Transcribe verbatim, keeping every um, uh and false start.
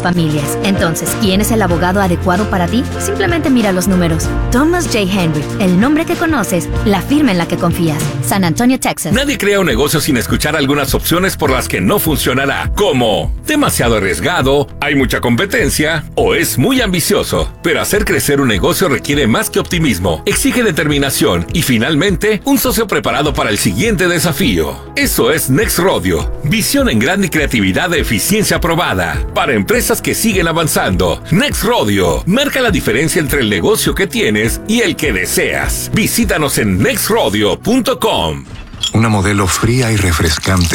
familias. Entonces, ¿quién es el abogado adecuado para ti? Simplemente mira los números. Thomas J. Henry, el nombre que conoces, la firma en la que confías. San Antonio, Texas. Nadie crea un negocio sin escuchar algunas opciones por las que no funcionará, como demasiado arriesgado, hay mucha competencia o es muy ambicioso. Pero hacer crecer un negocio requiere más que optimismo, exige determinación y finalmente un socio preparado para el siguiente desafío. Eso es Next Rodeo, visión en grande y creatividad de eficiencia probada para empresas que siguen avanzando. Next Rodeo marca la diferencia entre el negocio que tienes y el que deseas. Visítanos en next rodeo punto com. Una modelo fría y refrescante